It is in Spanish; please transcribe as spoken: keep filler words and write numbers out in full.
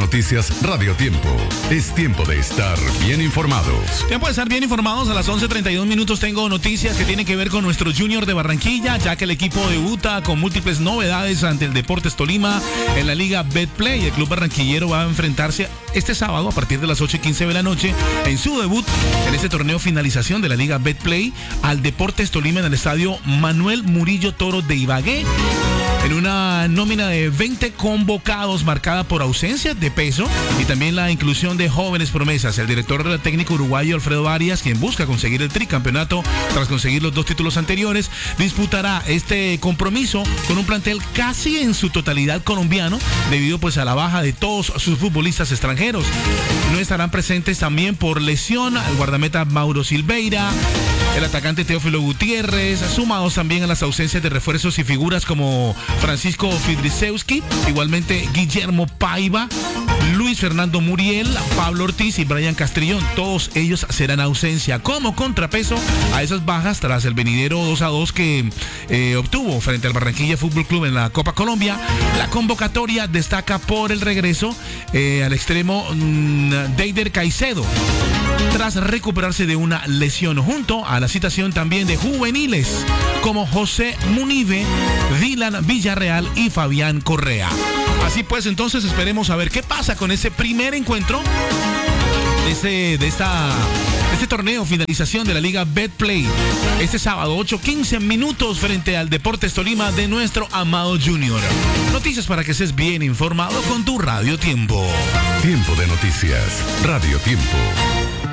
Noticias Radio Tiempo. Es tiempo de estar bien informados. Tiempo de estar bien informados. A las once treinta y dos minutos tengo noticias que tienen que ver con nuestro Junior de Barranquilla, ya que el equipo debuta con múltiples novedades ante el Deportes Tolima en la Liga Betplay. El club barranquillero va a enfrentarse este sábado a partir de las ocho y quince de la noche en su debut en este torneo finalización de la Liga Betplay al Deportes Tolima en el estadio Manuel Murillo Toro de Ibagué, en una nómina de veinte convocados marcada por ausencias de peso y también la inclusión de jóvenes promesas. El director técnico uruguayo Alfredo Arias, quien busca conseguir el tricampeonato tras conseguir los dos títulos anteriores, disputará este compromiso con un plantel casi en su totalidad colombiano, debido pues a la baja de todos sus futbolistas extranjeros. No estarán presentes también por lesión el guardameta Mauro Silveira, el atacante Teófilo Gutiérrez, sumados también a las ausencias de refuerzos y figuras como Francisco Fidrisewski, igualmente Guillermo Paiva, Luis Fernando Muriel, Pablo Ortiz y Brian Castrillón. Todos ellos serán ausencia como contrapeso a esas bajas tras el venidero dos a dos que eh, obtuvo frente al Barranquilla Fútbol Club en la Copa Colombia. La convocatoria destaca por el regreso eh, al extremo mmm, Deider Caicedo, tras recuperarse de una lesión, junto a la citación también de juveniles como José Munive, Dylan Villarreal y Fabián Correa. Así pues, entonces esperemos a ver qué pasa con ese primer encuentro de este, de esta, de este torneo finalización de la Liga Betplay este sábado, ocho quince minutos frente al Deportes Tolima de nuestro amado Junior. Noticias para que estés bien informado con tu Radio Tiempo. Tiempo de noticias. Radio Tiempo.